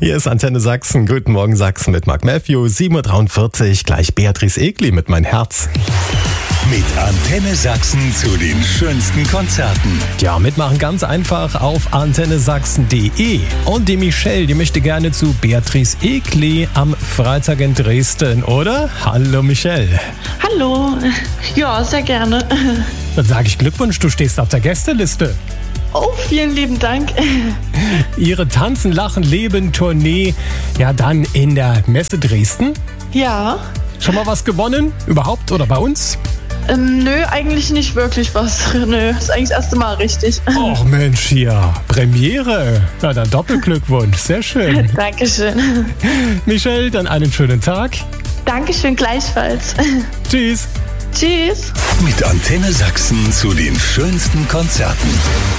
Hier ist Antenne Sachsen. Guten Morgen Sachsen mit Mark Matthew. 7.43 Uhr, gleich Beatrice Egli mit Mein Herz. Mit Antenne Sachsen zu den schönsten Konzerten. Ja, mitmachen ganz einfach auf antennesachsen.de. Und die Michelle, die möchte gerne zu Beatrice Egli am Freitag in Dresden, oder? Hallo Michelle. Hallo. Ja, sehr gerne. Dann sage ich Glückwunsch, du stehst auf der Gästeliste. Oh, vielen lieben Dank. Ihre Tanzen, Lachen, Leben Tournee, ja dann in der Messe Dresden. Ja. Schon mal was gewonnen? Überhaupt oder bei uns? Nö, eigentlich nicht wirklich was. Nö, ist eigentlich das erste Mal richtig. Och Mensch, hier, Premiere. Na dann Doppelglückwunsch, sehr schön. Dankeschön. Michelle, dann einen schönen Tag. Dankeschön gleichfalls. Tschüss. Tschüss. Mit Antenne Sachsen zu den schönsten Konzerten.